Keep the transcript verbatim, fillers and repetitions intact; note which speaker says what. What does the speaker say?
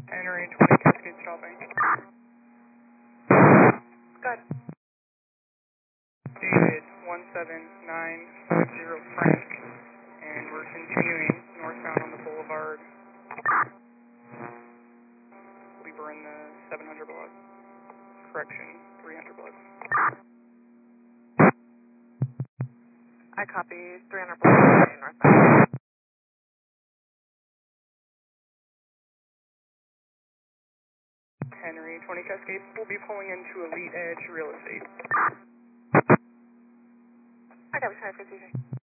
Speaker 1: Henry twenty Cascade stopping.
Speaker 2: Good.
Speaker 1: David one seven nine five zero Frank, and we're continuing northbound on the boulevard. I believe we're in the seven hundred block. Correction, three hundred block.
Speaker 2: I copy three hundred block northbound.
Speaker 1: Henry twenty Cascade will be pulling into Elite Edge Real Estate.
Speaker 2: I got a for C J.